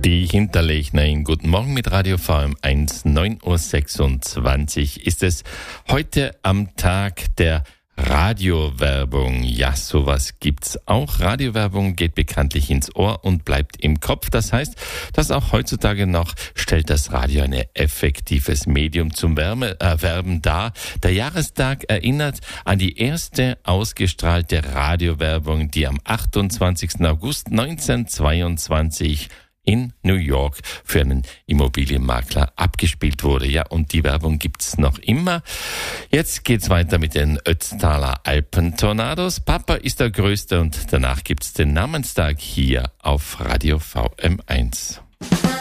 Die Hinterlechnerin. Guten Morgen mit Radio VM1, 9.26 Uhr ist es heute am Tag der Radiowerbung. Ja, sowas gibt's auch. Radiowerbung geht bekanntlich ins Ohr und bleibt im Kopf. Das heißt, dass auch heutzutage noch stellt das Radio ein effektives Medium zum Werben dar. Der Jahrestag erinnert an die erste ausgestrahlte Radiowerbung, die am 28. August 1922 in New York für einen Immobilienmakler abgespielt wurde. Ja, und die Werbung gibt's noch immer. Jetzt geht's weiter mit den Ötztaler Alpentornados. Papa ist der Größte und danach gibt's den Namenstag hier auf Radio VM1.